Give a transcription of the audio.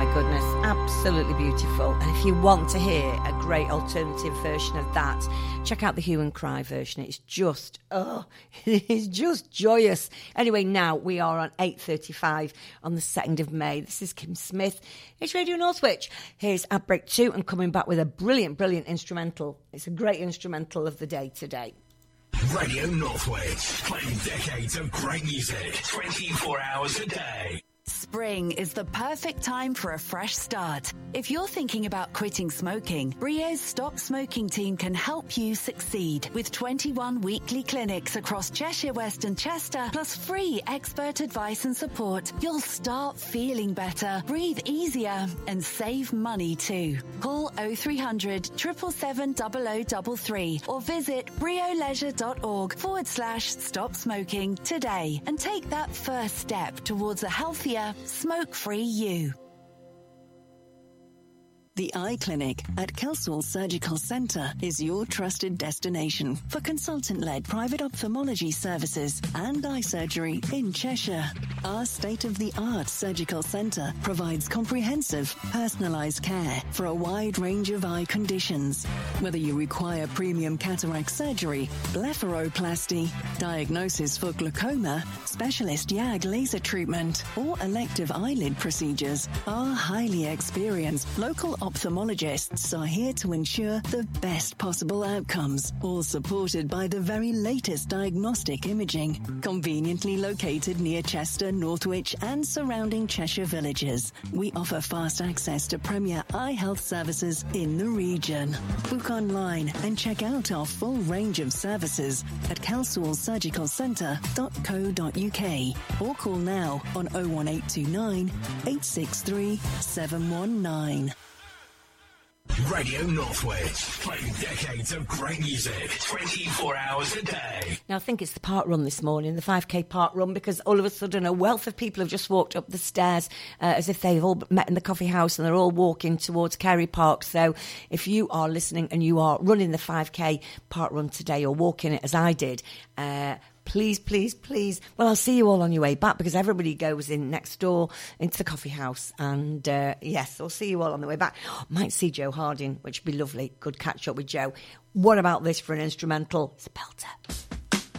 goodness, absolutely beautiful. And if you want to hear a great alternative version of that, check out the Hue and Cry version. It's just, it is just joyous. Anyway, now we are on 8:35 on the 2nd of May. This is Kim Smith. It's Radio Northwich. Here's At Break 2 and coming back with a brilliant instrumental. It's a great instrumental of the day today. Radio Northwich, playing decades of great music, 24 hours a day. Spring is the perfect time for a fresh start. If you're thinking about quitting smoking, Brio's Stop Smoking team can help you succeed. With 21 weekly clinics across Cheshire, West and Chester, plus free expert advice and support, you'll start feeling better, breathe easier and save money too. Call 0300 777 0033 or visit brioleisure.org/stop smoking today and take that first step towards a healthier, smoke-free you. The Eye Clinic at Kelsall Surgical Centre is your trusted destination for consultant-led private ophthalmology services and eye surgery in Cheshire. Our state-of-the-art surgical centre provides comprehensive, personalised care for a wide range of eye conditions. Whether you require premium cataract surgery, blepharoplasty, diagnosis for glaucoma, specialist YAG laser treatment, or elective eyelid procedures, our highly experienced local ophthalmologists are here to ensure the best possible outcomes, all supported by the very latest diagnostic imaging, conveniently located near Chester, Northwich and surrounding Cheshire villages. We offer fast access to premier eye health services in the region. Book online and check out our full range of services at kelsallsurgicalcentre.co.uk or call now on 01829 863 719. Radio Northwich, playing decades of great music, 24 hours a day. Now, I think it's the park run this morning, the 5K park run, because all of a sudden a wealth of people have just walked up the stairs as if they've all met in the coffee house and they're all walking towards Kerry Park. So if you are listening and you are running the 5K park run today or walking it as I did, please. Well, I'll see you all on your way back because everybody goes in next door into the coffee house. And yes, I'll see you all on the way back. Might see Joe Harding, which would be lovely. Good catch up with Joe. What about this for an instrumental? It's a belter.